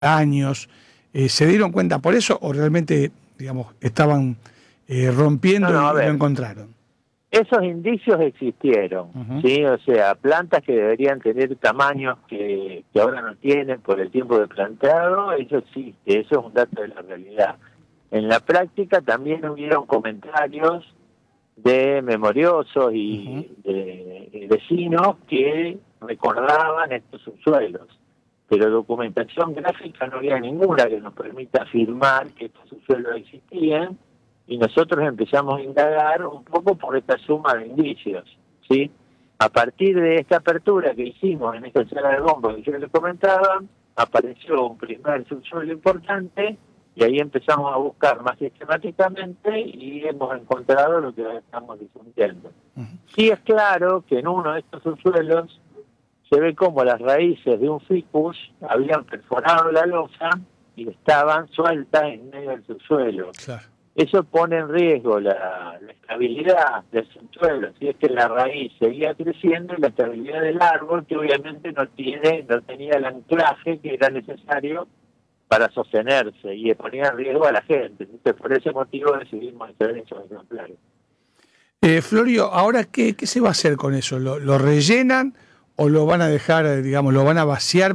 años. ¿Se dieron cuenta por eso o realmente, digamos, estaban rompiendo No, a y lo ver, encontraron? esos indicios existieron, Ujú. ¿sí? O sea, plantas que deberían tener tamaños que ahora no tienen por el tiempo de plantado, eso existe, eso es un dato de la realidad. En la práctica también hubieron comentarios de memoriosos Ujú. y de vecinos que recordaban estos subsuelos, pero documentación gráfica no había ninguna que nos permita afirmar que estos subsuelos existían, y nosotros empezamos a indagar un poco por esta suma de indicios, ¿sí? A partir de esta apertura que hicimos en esta sala de bomba que yo les comentaba, apareció un primer subsuelo importante, y ahí empezamos a buscar más sistemáticamente y hemos encontrado lo que estamos difundiendo. Ujú. Sí es claro que en uno de estos subsuelos se ve como las raíces de un ficus habían perforado la losa y estaban sueltas en medio del subsuelo. Claro. Eso pone en riesgo la estabilidad del subsuelo, si es que la raíz seguía creciendo, y la estabilidad del árbol, que obviamente no tenía el anclaje que era necesario para sostenerse, y ponía en riesgo a la gente. Entonces, por ese motivo decidimos hacer esos ejemplares. Florio, ahora qué se va a hacer con eso? ¿Lo rellenan o lo van a dejar, digamos, lo van a vaciar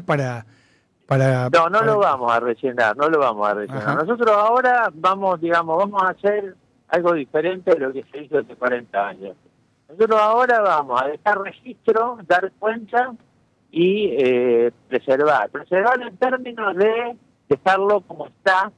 No, no para... lo vamos a rellenar, no lo vamos a rellenar. Ajá. Nosotros ahora vamos a hacer algo diferente de lo que se hizo hace 40 años. Nosotros ahora vamos a dejar registro, dar cuenta y preservar. Preservar en términos de dejarlo como está,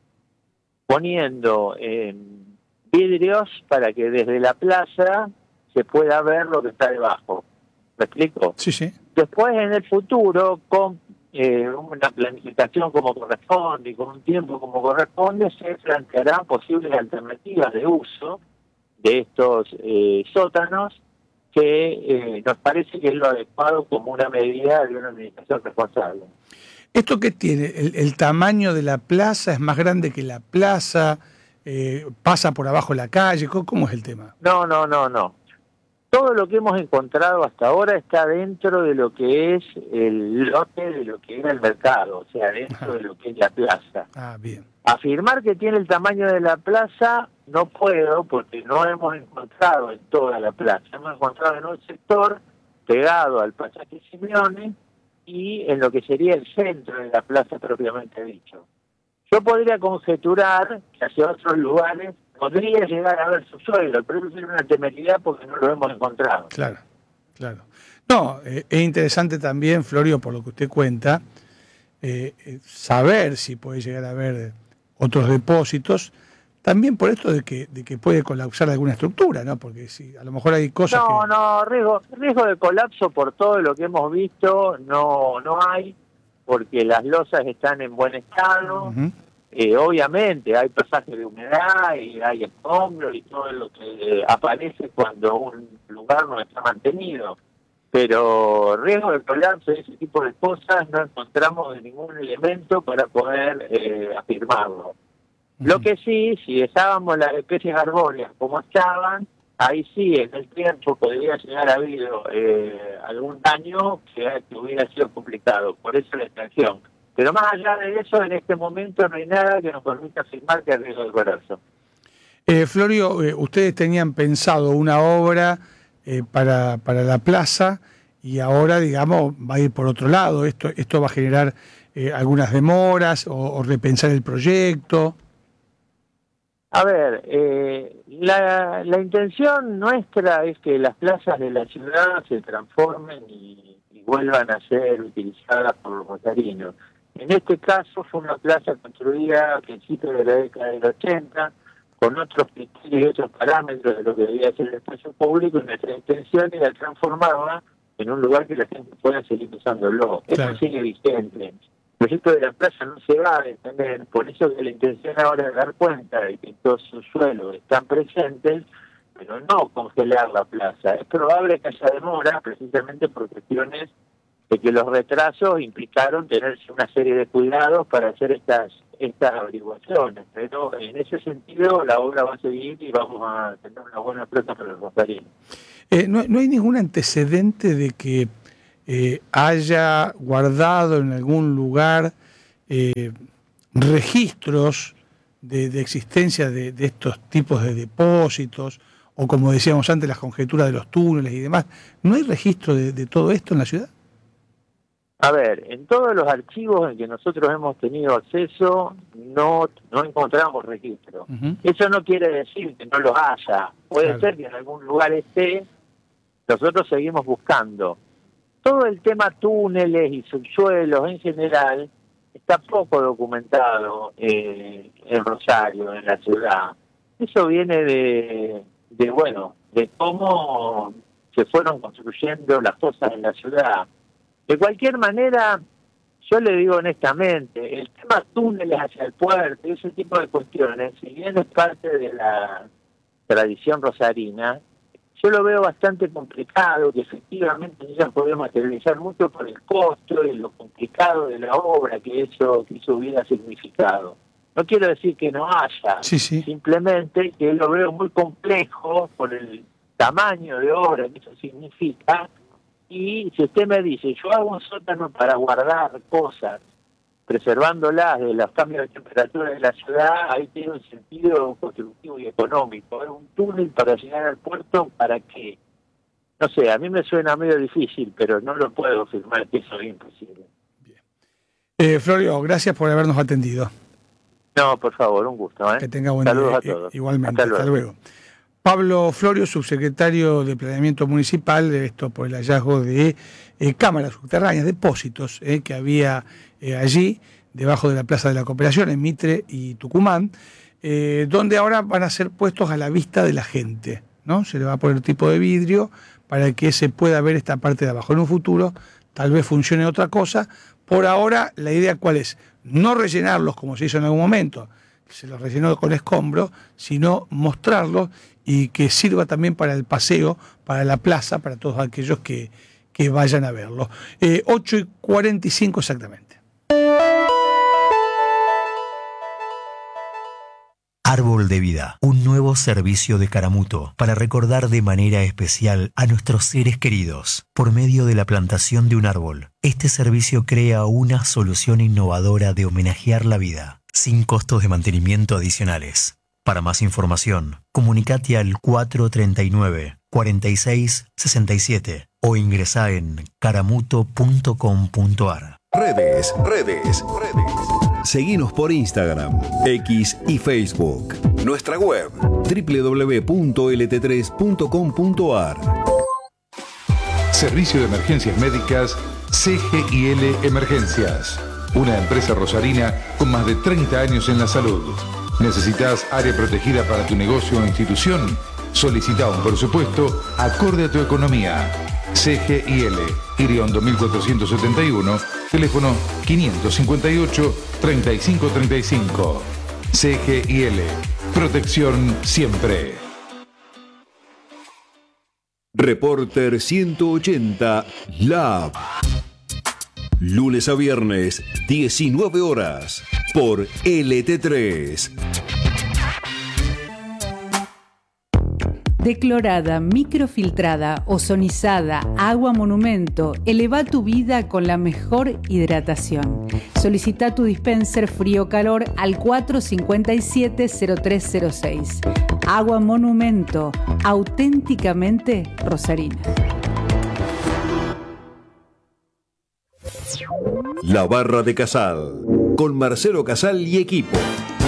poniendo vidrios para que desde la plaza se pueda ver lo que está debajo. ¿Me explico? Sí, sí. Después, en el futuro, con una planificación como corresponde y con un tiempo como corresponde, se plantearán posibles alternativas de uso de estos sótanos, que nos parece que es lo adecuado como una medida de una administración responsable. ¿Esto qué tiene? ¿El tamaño de la plaza es más grande que la plaza? ¿Pasa por abajo la calle? ¿Cómo es el tema? No, no, no, no. Todo lo que hemos encontrado hasta ahora está dentro de lo que es el lote de lo que era el mercado, o sea, dentro Ajá. de lo que es la plaza. Ah, bien. Afirmar que tiene el tamaño de la plaza no puedo, porque no hemos encontrado en toda la plaza. Hemos encontrado en un sector pegado al pasaje Simeone y en lo que sería el centro de la plaza propiamente dicho. Yo podría conjeturar que hacia otros lugares podría llegar a haber subsuelo, pero eso sería una temeridad porque no lo hemos encontrado. Claro, claro. No, es interesante también, Florio, por lo que usted cuenta, saber si puede llegar a haber otros depósitos, también por esto de que puede colapsar alguna estructura, ¿no? Porque si a lo mejor hay cosas que... No, no, riesgo de colapso por todo lo que hemos visto no hay, porque las losas están en buen estado. Ujú. Obviamente hay pasajes de humedad y hay escombros y todo lo que aparece cuando un lugar no está mantenido, pero riesgo de colapso y ese tipo de cosas no encontramos ningún elemento para poder afirmarlo. Lo que sí, si dejábamos las especies arbóreas como estaban, ahí sí, en el tiempo podría llegar a haber algún daño que hubiera sido complicado, por eso la extracción. Pero más allá de eso, en este momento no hay nada que nos permita afirmar que hay riesgo de colapso. Florio, ustedes tenían pensado una obra para la plaza y ahora, digamos, va a ir por otro lado. Esto va a generar algunas demoras o repensar el proyecto. A ver, la intención nuestra es que las plazas de la ciudad se transformen y vuelvan a ser utilizadas por los rosarinos. En este caso fue una plaza construida a principios de la década del 80, con otros criterios y otros parámetros de lo que debía ser el espacio público, y nuestra intención era transformarla en un lugar que la gente pueda seguir usándolo. Eso Claro. sigue vigente. El proyecto de la plaza no se va a detener, por eso que la intención ahora es dar cuenta de que todos sus suelos están presentes, pero no congelar la plaza. Es probable que haya demora, precisamente por cuestiones de que los retrasos implicaron tenerse una serie de cuidados para hacer estas averiguaciones, pero en ese sentido la obra va a seguir y vamos a tener una buena plaza para los rosarinos. No hay ningún antecedente de que haya guardado en algún lugar registros de existencia de estos tipos de depósitos, o como decíamos antes, las conjeturas de los túneles y demás? ¿No hay registro de todo esto en la ciudad? A ver, en todos los archivos en que nosotros hemos tenido acceso no encontramos registro. Uh-huh. Eso no quiere decir que no los haya. Puede ser que en algún lugar esté. Nosotros seguimos buscando. Todo el tema túneles y subsuelos en general está poco documentado en Rosario, en la ciudad. Eso viene de cómo se fueron construyendo las cosas en la ciudad. De cualquier manera, yo le digo honestamente, el tema túneles hacia el puerto y ese tipo de cuestiones, si bien es parte de la tradición rosarina, yo lo veo bastante complicado, que efectivamente no se puede materializar mucho por el costo y lo complicado de la obra que eso hubiera significado. No quiero decir que no haya, simplemente que lo veo muy complejo por el tamaño de obra que eso significa. Y si usted me dice, yo hago un sótano para guardar cosas, preservándolas de los cambios de temperatura de la ciudad, ahí tiene un sentido constructivo y económico. Es un túnel para llegar al puerto, ¿para qué? No sé, a mí me suena medio difícil, pero no lo puedo afirmar que eso es imposible. Bien. Florio, gracias por habernos atendido. No, por favor, un gusto. Que tenga buen día. Saludos a todos. Igualmente, hasta luego. Pablo Florio, subsecretario de Planeamiento Municipal, esto por el hallazgo de cámaras subterráneas, depósitos que había allí, debajo de la Plaza de la Cooperación, en Mitre y Tucumán, donde ahora van a ser puestos a la vista de la gente, ¿no? Se le va a poner tipo de vidrio para que se pueda ver esta parte de abajo. En un futuro tal vez funcione otra cosa. Por ahora, la idea ¿cuál es? No rellenarlos como se hizo en algún momento, se los rellenó con escombro, sino mostrarlos y que sirva también para el paseo, para la plaza, para todos aquellos que vayan a verlo. 8:45 exactamente. Árbol de Vida, un nuevo servicio de Caramuto para recordar de manera especial a nuestros seres queridos por medio de la plantación de un árbol. Este servicio crea una solución innovadora de homenajear la vida, sin costos de mantenimiento adicionales. Para más información, comunicate al 439-4667 o ingresá en caramuto.com.ar. Redes. Seguinos por Instagram, X y Facebook. Nuestra web www.lt3.com.ar. Servicio de Emergencias Médicas CGIL Emergencias. Una empresa rosarina con más de 30 años en la salud. ¿Necesitas área protegida para tu negocio o institución? Solicita un presupuesto acorde a tu economía. CGIL, Iriondo 1471, teléfono 558-3535. CGIL, protección siempre. Reporter 180 Lab. Lunes a viernes, 19 horas, por LT3. Declorada, microfiltrada, ozonizada, agua monumento, eleva tu vida con la mejor hidratación. Solicita tu dispenser frío-calor al 457-0306. Agua monumento, auténticamente rosarina. La Barra de Casal, con Marcelo Casal y equipo.